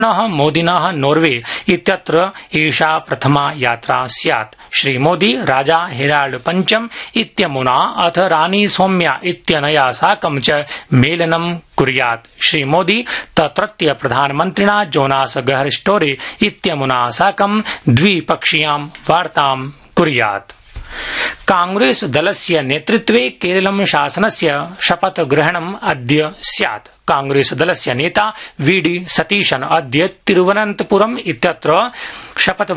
मोदिनः Norway इत्यत्र एषा प्रथमा यात्रा स्यात्। श्रीमोदी राजा हेराल्ड पञ्चम इत्यमुना अथ रानी सौम्या इत्यनया साकं च मेलनं कुर्यात्। श्रीमोदी तत्रत्य प्रधानमन्त्रिणा जोनास गहर स्टोरे इत्यमुना साकं द्विपक्षीयां वार्तां कुर्यात्। कांग्रेस दलस्य नेतृत्वे केरलं शासनस्य शपथग्रहणम् अद्य स्यात्। कांग्रेस दलस्य नेता वीडी सतीशन अद्य तिरुवनन्तपुरम् इत्यत्र शपथ